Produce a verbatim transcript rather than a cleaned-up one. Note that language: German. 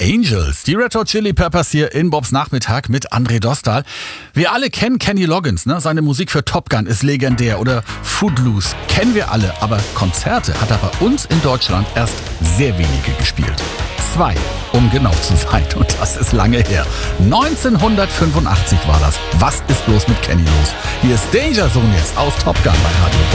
Angels. Die Red Hot Chili Peppers hier in Bobs Nachmittag mit André Dostal. Wir alle kennen Kenny Loggins, ne? Seine Musik für Top Gun ist legendär. Oder Footloose kennen wir alle. Aber Konzerte hat er bei uns in Deutschland erst sehr wenige gespielt. Zwei, um genau zu sein. Und das ist lange her. neunzehnhundertfünfundachtzig war das. Was ist bloß mit Kenny los? Hier ist Danger Zone jetzt auf Top Gun bei Radio Bob.